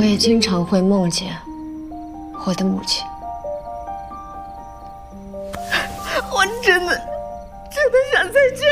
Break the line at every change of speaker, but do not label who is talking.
我也经常会梦见我的母亲。
我真的想再见。